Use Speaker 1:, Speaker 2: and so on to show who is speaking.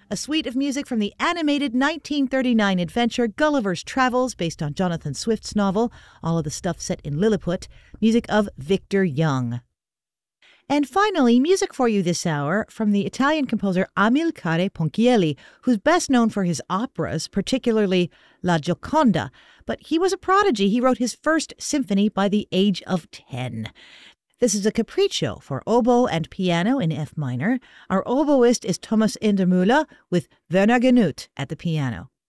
Speaker 1: a suite of music from the animated 1939 adventure Gulliver's Travels, based on Jonathan Swift's novel, all of the stuff set in Lilliput, music of Victor Young. And finally, music for you this hour from the Italian composer Amilcare Ponchielli, who's best known for his operas, particularly La Gioconda. But he was a prodigy. He wrote his first symphony by the age of 10. This is a capriccio for oboe and piano in F minor. Our oboist is Thomas Indermüller with Werner Genut at the piano.